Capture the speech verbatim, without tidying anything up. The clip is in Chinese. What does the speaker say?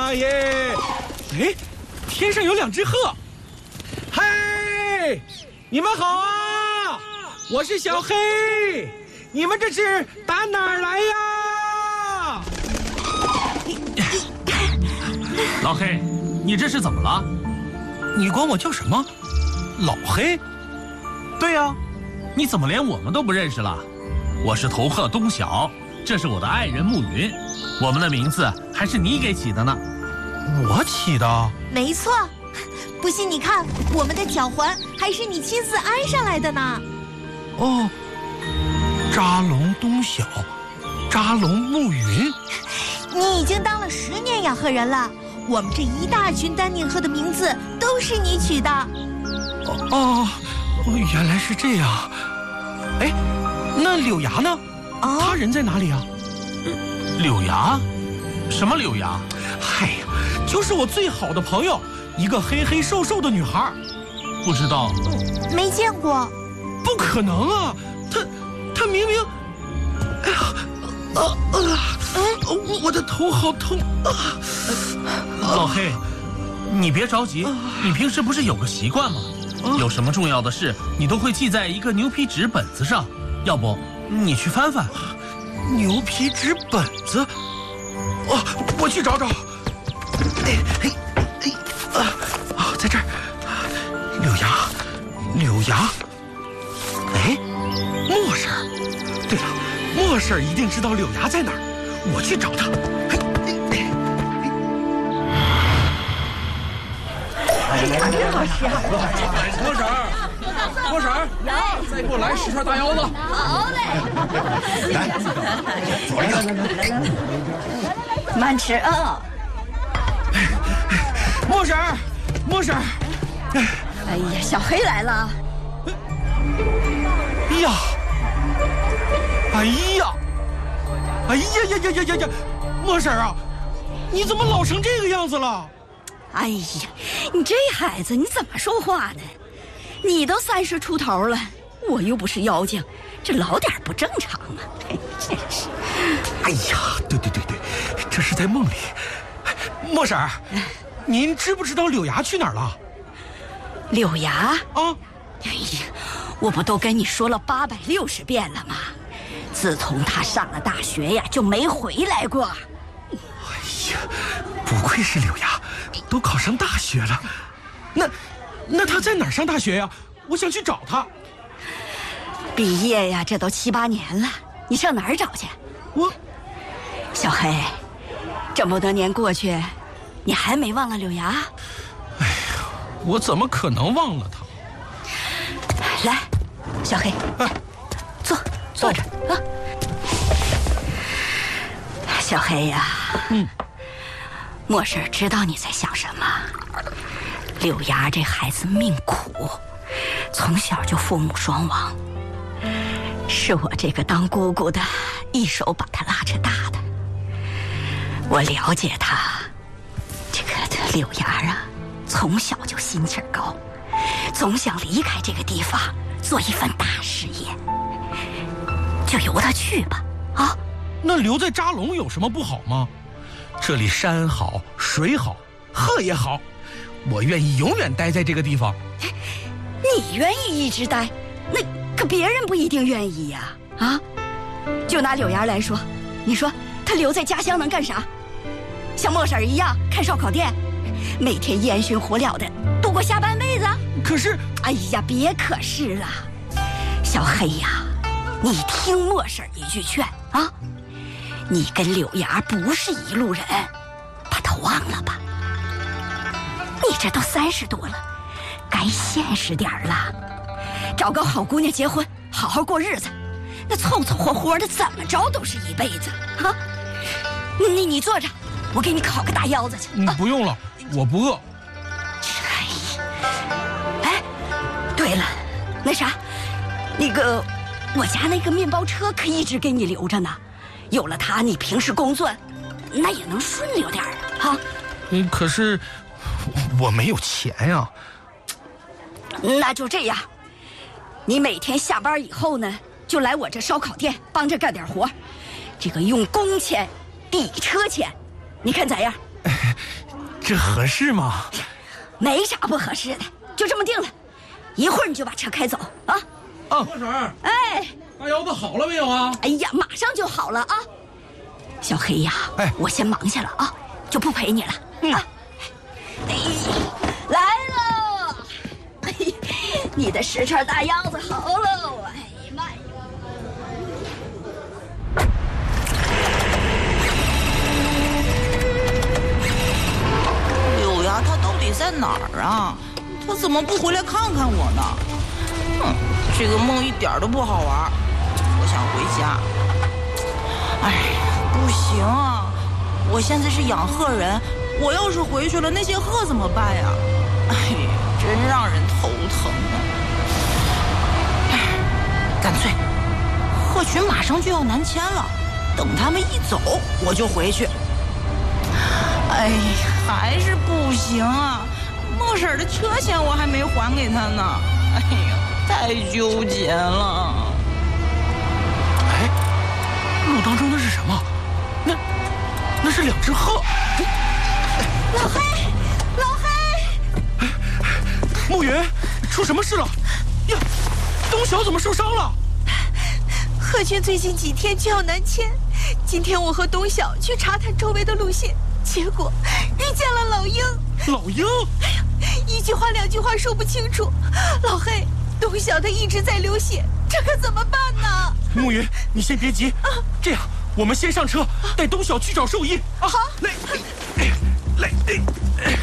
了耶！哎，天上有两只鹤，嘿，你们好啊！我是小黑，你们这是打哪儿来呀？ 老黑，你这是怎么了？ 你管我叫什么？老黑？ 对呀、啊，你怎么连我们都不认识了？我是头鹤东晓，这是我的爱人暮云，我们的名字还是你给起的呢。 我起的？ 没错，不信你看，我们的脚环还是你亲自安上来的呢。 哦，扎龙东晓，扎龙暮云。 你已经当了十年养鹤人了，我们这一大群丹顶鹤的名字都是你取的。 哦，原来是这样。哎，那柳芽呢？ 哦， 他人在哪里啊？ 柳芽？什么柳芽？ 嗨呀，就是我最好的朋友，一个黑黑瘦瘦的女孩。 不知道， 没见过。 不可能啊，她她明明……哎呀，啊啊！我我的头好痛啊！ 老黑，你别着急，你平时不是有个习惯吗？有什么重要的事，你都会记在一个牛皮纸本子上，要不你去翻翻。 牛皮纸本子？哦，我去找找。哎嘿哎啊啊，在这儿。柳芽，柳芽。哎，莫婶儿。对了，莫婶儿一定知道柳芽在哪儿，我去找她。嘿。 真好吃啊！ 莫婶儿，莫婶儿，再给我来十串大腰子。 好嘞， 来，左一个， 慢吃啊！ 莫婶儿，莫婶儿。 哎呀，小黑来了！ 哎呀，哎呀，哎呀呀呀呀呀呀！莫婶儿啊，你怎么老成这个样子了？ 哎呀，你这孩子你怎么说话呢？你都三十出头了，我又不是妖精，这老点不正常吗？真是。 哎呀，对对对对，这是在梦里。莫婶儿，您知不知道柳芽去哪儿了？ 柳芽啊？ 哎呀，我不都跟你说了八百六十遍了吗？自从他上了大学呀，就没回来过。 哎呀，不愧是柳芽，都考上大学了。那，那他在哪儿上大学呀？我想去找他。 毕业呀，这都七八年了，你上哪儿找去？ 我， 小黑，这么多年过去，你还没忘了柳芽？ 哎呀，我怎么可能忘了他？ 来，小黑， 啊、 坐，坐这儿啊。小黑呀， 嗯， 莫婶知道你在想什么。柳芽这孩子命苦，从小就父母双亡，是我这个当姑姑的一手把他拉扯大的。我了解他，这个这柳芽啊，从小就心气儿高，总想离开这个地方，做一番大事业。就由他去吧，啊。 那留在扎龙有什么不好吗？这里山好水好，鹤也好，我愿意永远待在这个地方。 你愿意一直待，那可别人不一定愿意呀。啊，就拿柳芽来说，你说他留在家乡能干啥？像莫婶一样开烧烤店，每天烟熏火燎的度过下半辈子。 可是， 哎呀，别可是了，小黑呀，你听莫婶一句劝啊。你跟柳芽不是一路人，把他忘了吧。你这都三十多了，该现实点了，找个好姑娘结婚，好好过日子。那凑凑合合的，怎么着都是一辈子啊！你你坐着，我给你烤个大腰子去。 嗯，不用了，我不饿。 哎，对了，那啥，那个我家那个面包车可一直给你留着呢。有了它，你平时工作那也能顺溜点啊。 嗯，可是我没有钱呀。 那就这样，你每天下班以后呢，就来我这烧烤店帮着干点活，这个用工钱抵车钱，你看咋样？ 这合适吗？ 没啥不合适的，就这么定了。一会儿你就把车开走啊！ 哦，莫婶儿， 哎， 大腰子好了没有啊？ 哎呀，马上就好了啊！小黑呀， 哎， 我先忙下了啊，就不陪你了。嗯、啊，哎，来喽！哎，你的十串大腰子好喽！哎呀妈呀！ 柳芽他到底在哪儿啊？他怎么不回来看看我呢？哼，这个梦一点都不好玩，我想回家。哎，不行啊！我现在是养鹤人，我要是回去了，那些鹤怎么办呀？哎呀，真让人头疼啊！哎，干脆，鹤群马上就要南迁了，等他们一走，我就回去。哎呀，还是不行啊！莫婶儿的车钱我还没还给他呢。哎呀，太纠结了。 哎，路当中那是什么？那那是两只鹤。 老黑，老黑， 暮云，出什么事了？呀，东晓怎么受伤了？ 鹤群最近几天就要南迁，今天我和东晓去查探周围的路线，结果遇见了老鹰。 老鹰？ 哎呀，一句话两句话说不清楚。老黑，东晓他一直在流血，这可怎么办呢？ 暮云，你先别急，这样我们先上车，带东晓去找兽医。啊，好，来，来，来。